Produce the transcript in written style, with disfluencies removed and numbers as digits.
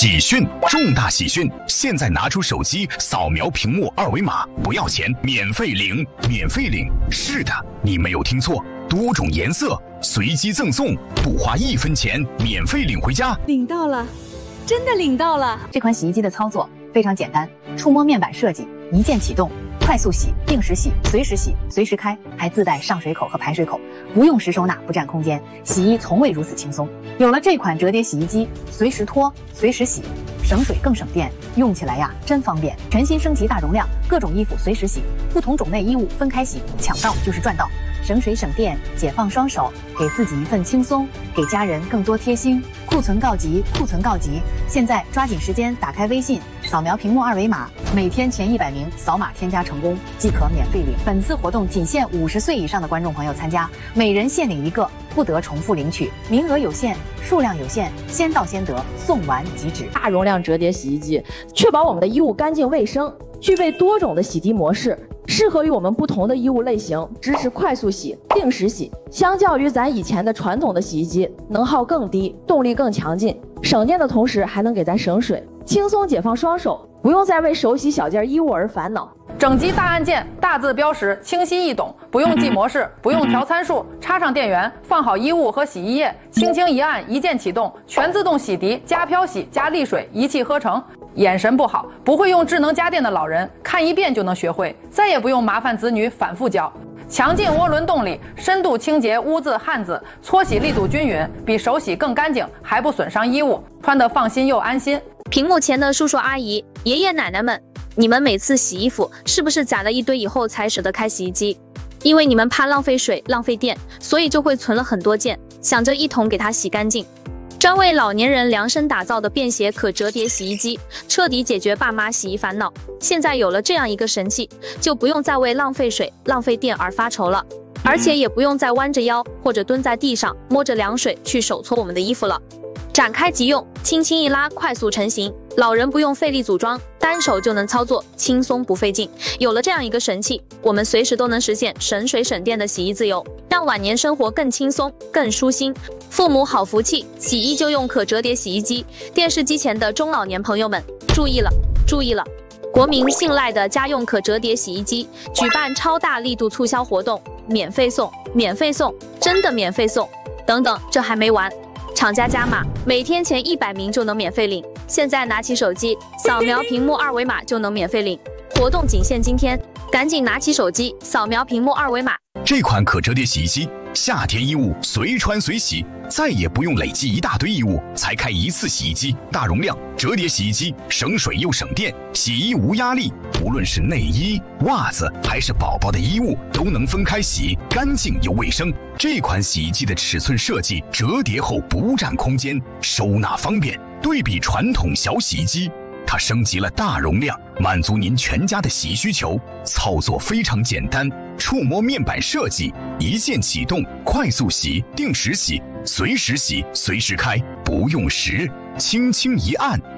喜讯，重大喜讯！现在拿出手机扫描屏幕二维码，不要钱，免费领，免费领。是的，你没有听错，多种颜色随机赠送，不花1分钱，免费领回家。 领到了，真的领到了！ 这款洗衣机的操作非常简单，触摸面板设计，一键启动，快速洗，定时洗，随时洗，随时开，还自带上水口和排水口，不用时收纳，不占空间，洗衣从未如此轻松。有了这款折叠洗衣机，随时脱，随时洗，省水更省电，用起来呀真方便。全新升级大容量，各种衣服随时洗，不同种类衣物分开洗，抢到就是赚到，省水省电，解放双手，给自己一份轻松，给家人更多贴心。库存告急，库存告急！现在抓紧时间打开微信，扫描屏幕二维码，每天前100名扫码添加成功即可免费领。本次活动仅限50岁以上的观众朋友参加，每人限领1个，不得重复领取，名额有限，数量有限，先到先得，送完即止。 大容量折叠洗衣机，确保我们的衣物干净卫生，具备多种的洗涤模式，适合于我们不同的衣物类型，支持快速洗、定时洗。相较于咱以前的传统的洗衣机，能耗更低，动力更强劲，省电的同时还能给咱省水，轻松解放双手，不用再为手洗小件衣物而烦恼。 整机大按键，大字标识，清晰易懂，不用记模式，不用调参数，插上电源，放好衣物和洗衣液，轻轻一按，一键启动，全自动洗涤加漂洗加沥水，一气呵成。眼神不好，不会用智能家电的老人，看一遍就能学会，再也不用麻烦子女反复教。强劲涡轮动力，深度清洁污渍汗渍，搓洗力度均匀，比手洗更干净，还不损伤衣物，穿得放心又安心。 屏幕前的叔叔阿姨、爷爷奶奶们，你们每次洗衣服是不是攒了一堆以后才舍得开洗衣机？因为你们怕浪费水、浪费电，所以就会存了很多件，想着一桶给它洗干净。专为老年人量身打造的便携可折叠洗衣机，彻底解决爸妈洗衣烦恼。现在有了这样一个神器，就不用再为浪费水、浪费电而发愁了，而且也不用再弯着腰或者蹲在地上摸着凉水去手搓我们的衣服了。展开即用，轻轻一拉，快速成型，老人不用费力组装，单手就能操作，轻松不费劲。有了这样一个神器，我们随时都能实现省水省电的洗衣自由，让晚年生活更轻松、更舒心。父母好福气，洗衣就用可折叠洗衣机。电视机前的中老年朋友们，注意了，注意了！国民信赖的家用可折叠洗衣机举办超大力度促销活动，免费送，免费送，真的免费送！等等，这还没完。厂家加码，每天前100名就能免费领。现在拿起手机，扫描屏幕二维码就能免费领。活动仅限今天，赶紧拿起手机，扫描屏幕二维码。 这款可折叠洗衣机，夏天衣物随穿随洗，再也不用累积一大堆衣物才开一次洗衣机。大容量折叠洗衣机，省水又省电，洗衣无压力。无论是内衣、袜子还是宝宝的衣物，都能分开洗，干净又卫生。这款洗衣机的尺寸设计，折叠后不占空间，收纳方便。对比传统小洗衣机，它升级了大容量，满足您全家的洗衣需求。操作非常简单，触摸面板设计，一键启动，快速洗，定时洗，随时洗，随时开，不用时，轻轻一按